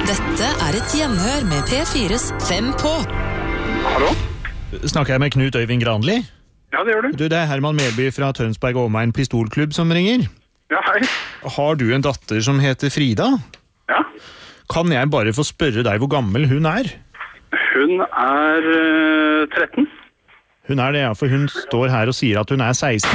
Dette et gjenhør med P4's 5 på. Hallo? Snakker jeg med Knut Øyvind Granli? Ja, det gjør du. Du, det Herman Melby fra Tønsberg og Omegn Pistolklubb som ringer. Ja, hei. Har du en datter som heter Frida? Ja. Kan jeg bare få spørre deg hvor gammel hun er? Hun 13. Hun det, ja, for hun står her og sier at hun 16.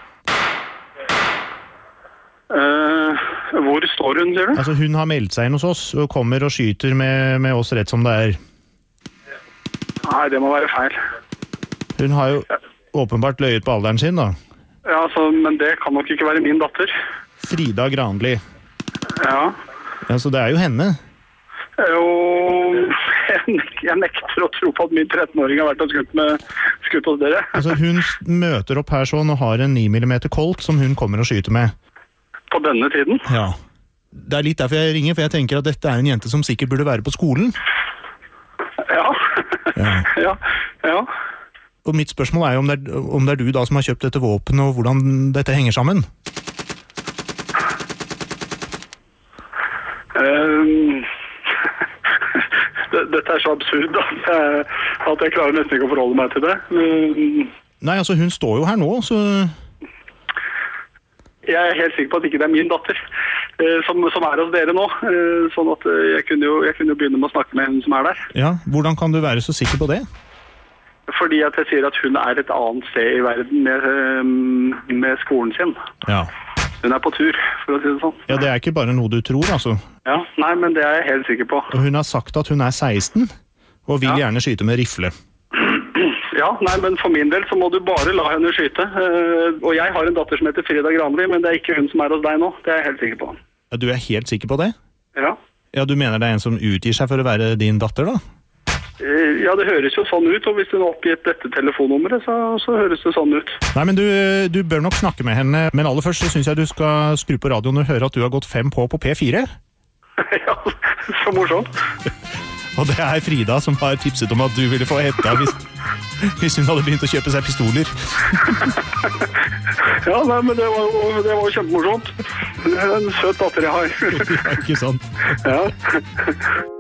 Hvor står hun, sier du? Altså, hun har meldt seg inn hos oss og kommer og skyter med oss rett som det Nei, det må være feil. Hun har jo åpenbart løyet på alderen sin, da. Ja, altså, men det kan nok ikke være min datter. Frida Granli. Ja. Ja, så det jo henne. Jo, jeg nekter å tro på at min 13-åring har vært og skutt hos dere. Altså, hun møter opp her sånn og har en 9 mm Colt som hun kommer og skyter med. På denne tiden? Ja. Det litt derfor jeg ringer, for jeg tenker at dette en jente som sikkert burde være på skolen. Ja. Ja. Ja. Og mitt spørsmål jo om det du da som har kjøpt dette våpenet, og hvordan dette henger sammen. Dette så absurd at jeg klarer nesten ikke å forholde meg til det. Nei, altså hun står jo her nå, så... Jeg helt sikker på at ikke det min datter som hos dere nå, sånn at jeg kunne jo begynne med å snakke med henne som der. Ja, hvordan kan du være så sikker på det? Fordi at jeg sier at hun et annet sted i verden med skolen sin. Ja. Hun på tur, for å si det sånn. Ja, det ikke bare noe du tror, altså. Ja, nei, men det jeg helt sikker på. Og hun har sagt at hun 16, og vil gjerne skyte med rifle. Ja, nei, men for min del så må du bare la henne skyte. Og jeg har en datter som heter Frida Granli, men det ikke hun som hos deg nå. Det jeg helt sikker på. Ja, du helt sikker på det? Ja. Ja, du mener det en som utgir seg for å være din datter, da? Ja, det høres jo sånn ut, og hvis hun har oppgitt dette telefonnummeret, så høres det sånn ut. Nei, men du bør nok snakke med henne. Men aller først så synes jeg du skal skru på radioen og høre at du har gått 5 på P4. Ja, så morsomt. Og det Frida som har tipset om at du ville få hetta hvis hun hadde begynt å kjøpe seg pistoler. Ja, nei, men det var kjempemorsomt. En søt datter jeg har. Ja, ikke sant? Ja.